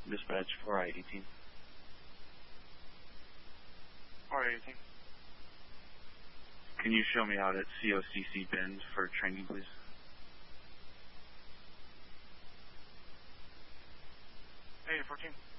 Dispatch 4I-18. 4I-18. Can you show me out at COCC Bend for training, please? Hey, 14.